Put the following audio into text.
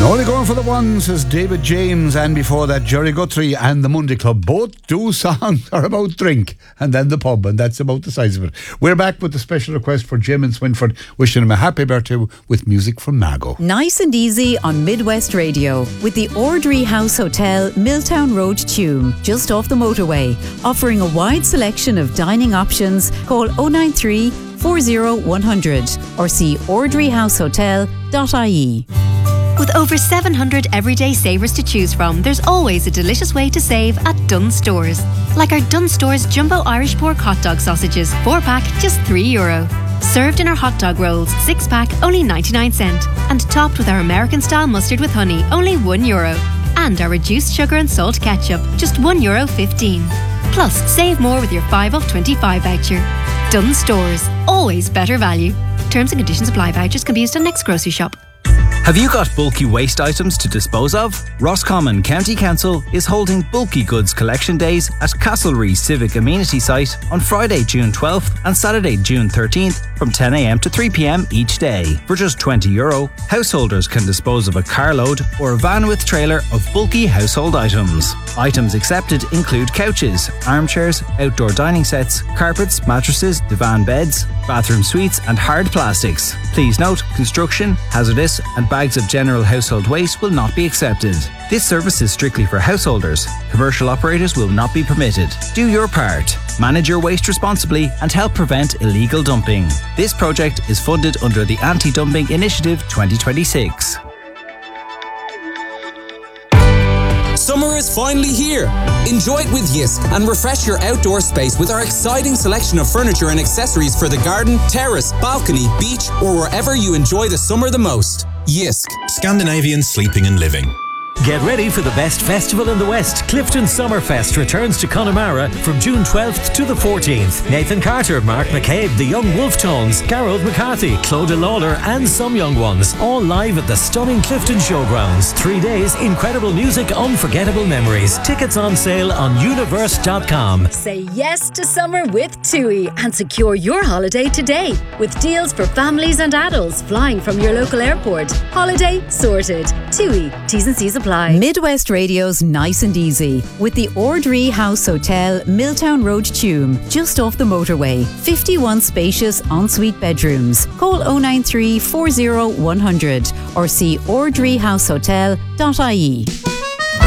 Only going for the one, says David James, and before that Jerry Guthrie and the Monday Club. Both do songs are about drink and then the pub, and that's about the size of it. We're back with the special request for Jim in Swinford, wishing him a happy birthday with music from Mago. Nice and easy on Midwest Radio with the Ordry House Hotel, Milltown Road, Tuam, just off the motorway, offering a wide selection of dining options. Call 093 40 100 or see ordryhousehotel.ie. With over 700 everyday savers to choose from, there's always a delicious way to save at Dunnes Stores. Like our Dunnes Stores Jumbo Irish Pork Hot Dog Sausages, 4-pack, just €3. Served in our hot dog rolls, 6-pack, only 99¢. And topped with our American-style mustard with honey, only €1. And our reduced sugar and salt ketchup, just €1.15. Plus, save more with your 5 off 25 voucher. Dunnes Stores, always better value. Terms and conditions apply. Vouchers can be used on next grocery shop. Have you got bulky waste items to dispose of? Roscommon County Council is holding Bulky Goods Collection Days at Castlereagh Civic Amenity Site on Friday, June 12th and Saturday, June 13th from 10 a.m. to 3 p.m. each day. For just €20, householders can dispose of a carload or a van with trailer of bulky household items. Items accepted include couches, armchairs, outdoor dining sets, carpets, mattresses, divan beds, bathroom suites and hard plastics. Please note, construction, hazardous and bags of general household waste will not be accepted. This service is strictly for householders. Commercial operators will not be permitted. Do your part. Manage your waste responsibly and help prevent illegal dumping. This project is funded under the Anti-Dumping Initiative 2026. Summer is finally here. Enjoy it with Yisk and refresh your outdoor space with our exciting selection of furniture and accessories for the garden, terrace, balcony, beach, or wherever you enjoy the summer the most. Yisk. Scandinavian sleeping and living. Get ready for the best festival in the West. Clifton Summerfest returns to Connemara from June 12th to the 14th. Nathan Carter, Mark McCabe, the Young Wolf Tones, Gareth McCarthy, Clodagh Lawler and some young ones. All live at the stunning Clifton Showgrounds. 3 days, incredible music, unforgettable memories. Tickets on sale on universe.com. Say yes to summer with TUI and secure your holiday today with deals for families and adults flying from your local airport. Holiday sorted. TUI. T's and C's apply. Midwest Radio's Nice and Easy with the Ordry House Hotel, Milltown Road, Tuam, just off the motorway. 51 spacious ensuite bedrooms. Call 093 40 100 or see ordryhousehotel.ie.